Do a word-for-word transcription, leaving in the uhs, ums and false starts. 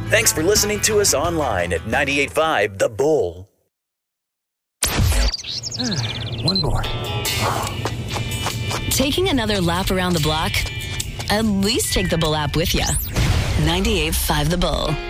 Thanks for listening to us online at ninety-eight point five The Bull. One more. Taking another lap around the block? At least take the Bull app with you. ninety-eight point five The Bull.